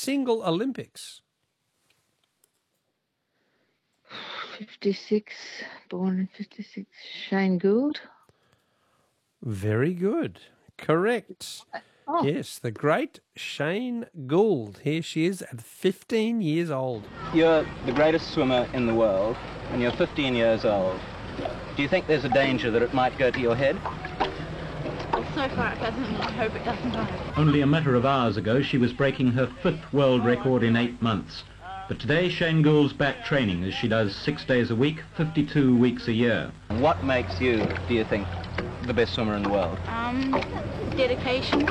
single Olympics? 56, born in 56, Shane Gould. Very good. Correct. Oh. Yes, the great Shane Gould. Here she is at 15 years old. You're the greatest swimmer in the world, and you're 15 years old. Do you think there's a danger that it might go to your head? So far it hasn't, and I hope it doesn't. Only a matter of hours ago, she was breaking her 5th world record in 8 months. But today, Shane Gould's back training as she does 6 days a week, 52 weeks a year. And what makes you, do you think, the best swimmer in the world? Dedication,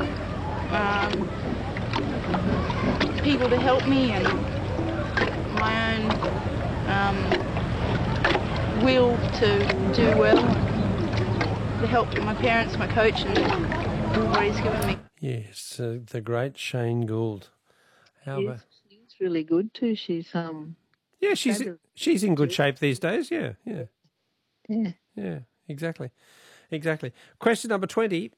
people to help me, and my own will to do well, to help my parents, my coach, and what he's given me. Yes, the great Shane Gould. She's really good too. She's yeah, she's in good shape these days. Yeah. Yeah, Exactly. Question number 20. We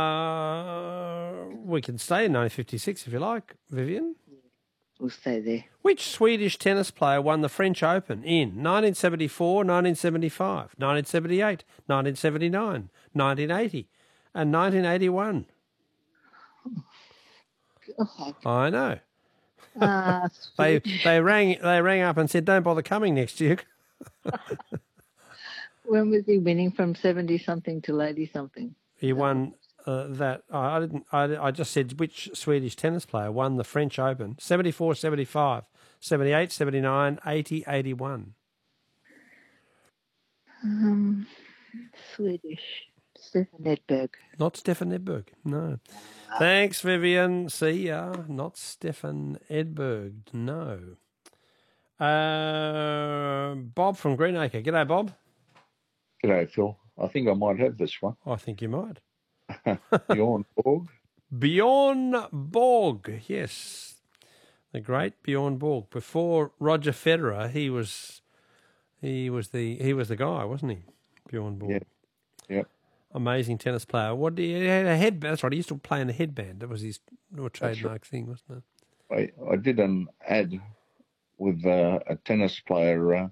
can stay in 1956 if you like, Vivian. we'll stay there. Which Swedish tennis player won the French Open in 1974, 1975, 1978, 1979, 1980 and 1981? God. I know. They rang up and said, "Don't bother coming next year." When was he winning from 70-something to 80-something? He won that. I just said which Swedish tennis player won the French Open? 74, 75, 78, 79, 80, 81. Swedish. Stefan Edberg. Not Stefan Edberg, no. Thanks, Vivian. See ya. Not Stefan Edberg, no. Bob from Greenacre. G'day, Bob. G'day, Phil. I think I might have this one. I think you might. Bjorn Borg. Bjorn Borg, yes. The great Bjorn Borg. Before Roger Federer, he was the guy, wasn't he? Bjorn Borg. Yeah. Amazing tennis player. What he had a headband. That's right. He used to play in a headband. That was his trademark thing, wasn't it? I did an ad with a tennis player,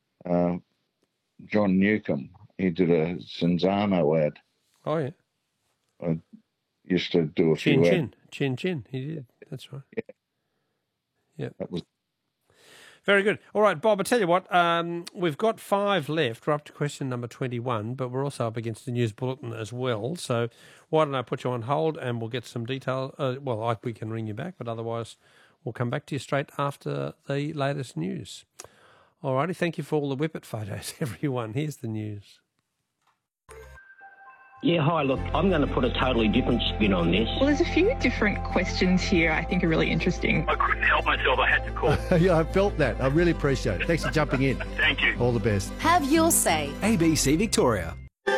John Newcomb. He did a Cinzano ad. Oh yeah. I used to do a few ads. Chin. He did. That's right. Yeah. That was. Very good. All right, Bob, I tell you what, we've got 5 left. We're up to question number 21, but we're also up against the news bulletin as well. So why don't I put you on hold and we'll get some detail. We can ring you back, but otherwise we'll come back to you straight after the latest news. All righty, thank you for all the Whippet photos, everyone. Here's the news. Yeah, hi, look, I'm going to put a totally different spin on this. Well, there's a few different questions here I think are really interesting. I couldn't help myself. I had to call. Yeah, I felt that. I really appreciate it. Thanks for jumping in. Thank you. All the best. Have your say. ABC Victoria.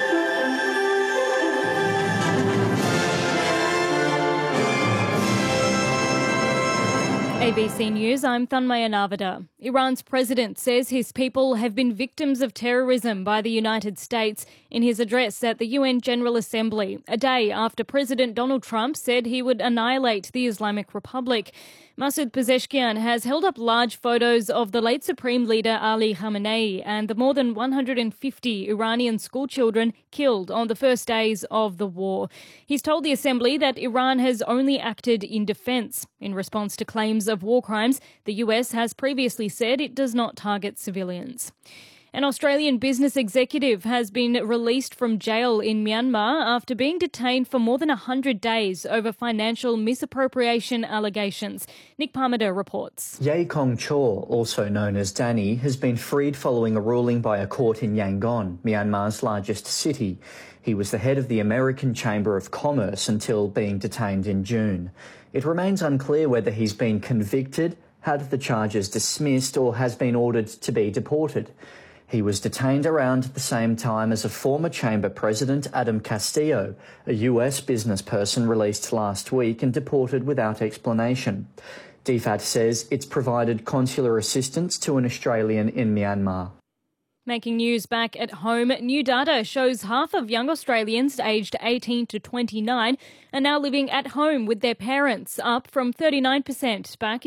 ABC News, I'm Thanmaya Narvada. Iran's president says his people have been victims of terrorism by the United States in his address at the UN General Assembly, a day after President Donald Trump said he would annihilate the Islamic Republic. Masoud Pezeshkian has held up large photos of the late Supreme Leader Ali Khamenei and the more than 150 Iranian schoolchildren killed on the first days of the war. He's told the Assembly that Iran has only acted in defence. In response to claims of war crimes, the US has previously said it does not target civilians. An Australian business executive has been released from jail in Myanmar after being detained for more than 100 days over financial misappropriation allegations. Nick Parmenter reports. Ye Kong Chaw, also known as Danny, has been freed following a ruling by a court in Yangon, Myanmar's largest city. He was the head of the American Chamber of Commerce until being detained in June. It remains unclear whether he's been convicted, had the charges dismissed, or has been ordered to be deported. He was detained around the same time as a former chamber president, Adam Castillo, a US business person released last week and deported without explanation. DFAT says it's provided consular assistance to an Australian in Myanmar. Making news back at home, new data shows half of young Australians aged 18 to 29 are now living at home with their parents, up from 39% back